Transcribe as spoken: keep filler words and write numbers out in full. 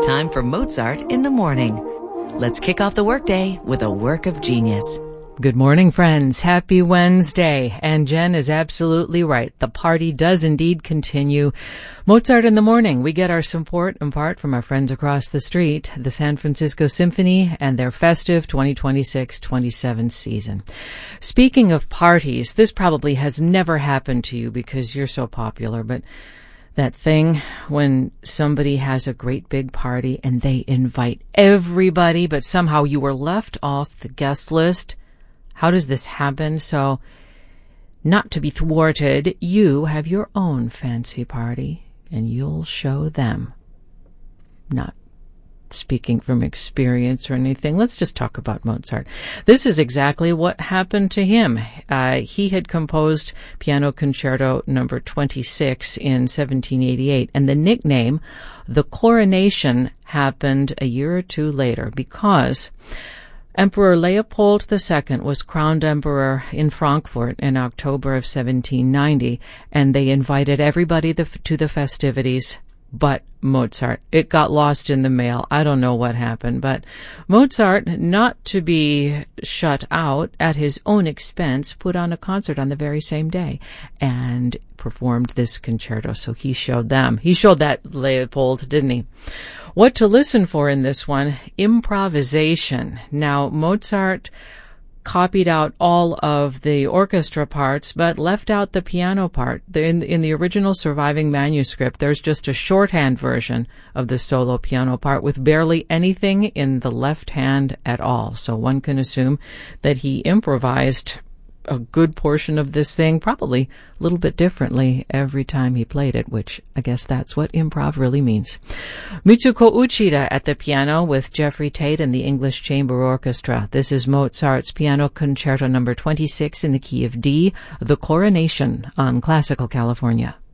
time for Mozart in the morning. Let's kick off the workday with a work of genius. Good morning, friends. Happy Wednesday. And Jen is absolutely right. The party does indeed continue. Mozart in the morning. We get our support in part from our friends across the street, the San Francisco Symphony and their festive twenty twenty-six twenty-seven season. Speaking of parties, this probably has never happened to you because you're so popular, but that thing when somebody has a great big party and they invite everybody, but somehow you were left off the guest list. How does this happen? So, not to be thwarted, you have your own fancy party, and you'll show them. Not speaking from experience or anything. Let's just talk about Mozart. This is exactly what happened to him. Uh, he had composed Piano Concerto number twenty-six in seventeen eighty-eight, and the nickname, the Coronation, happened a year or two later because Emperor Leopold the Second was crowned emperor in Frankfurt in October of seventeen ninety, and they invited everybody the, to the festivities but Mozart. It got lost in the mail. I don't know what happened, but Mozart, not to be shut out at his own expense, put on a concert on the very same day and performed this concerto. So he showed them. He showed that Leopold, didn't he? What to listen for in this one? Improvisation. Now, Mozart copied out all of the orchestra parts, but left out the piano part. In, in the original surviving manuscript, there's just a shorthand version of the solo piano part with barely anything in the left hand at all. So one can assume that he improvised a good portion of this thing, probably a little bit differently every time he played it, which I guess that's what improv really means. Mitsuko Uchida at the piano with Jeffrey Tate and the English Chamber Orchestra. This is Mozart's Piano Concerto number twenty-six in the key of D, The Coronation, on Classical California.